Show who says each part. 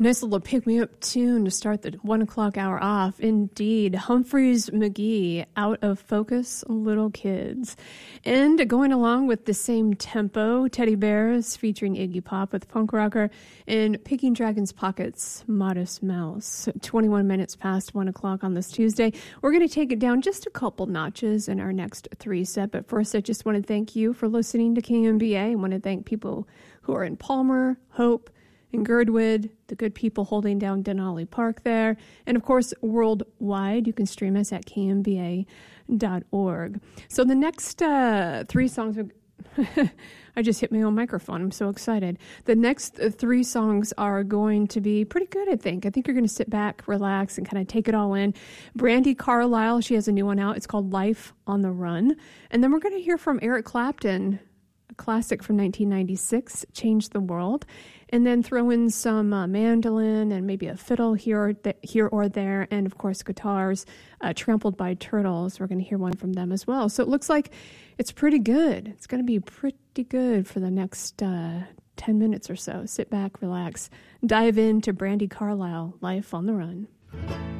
Speaker 1: Nice little pick-me-up tune to start the 1 o'clock hour off. Indeed, Humphreys McGee, Out of Focus, Little Kids. And going along with the same tempo, Teddy Bears featuring Iggy Pop with Punk Rocker, and Picking Dragon's Pockets, Modest Mouse. 21 minutes past 1 o'clock on this Tuesday. We're going to take it down just a couple notches in our next three set. But first, I just want to thank you for listening to KMBA. I want to thank people who are in Palmer, Hope, in Girdwood, the good people holding down Denali Park there. And, of course, worldwide, you can stream us at kmba.org. So the next three songs are... I just hit my own microphone. I'm so excited. The next three songs are going to be pretty good, I think. I think you're going to sit back, relax, and kind of take it all in. Brandi Carlile, she has a new one out. It's called Life on the Run. And then we're going to hear from Eric Clapton, a classic from 1996, Change the World. And then throw in some mandolin and maybe a fiddle here or there, and of course guitars. Trampled by Turtles. We're going to hear one from them as well. So it looks like it's pretty good. It's going to be pretty good for the next 10 minutes or so. Sit back, relax, dive into Brandi Carlile, Life on the Run.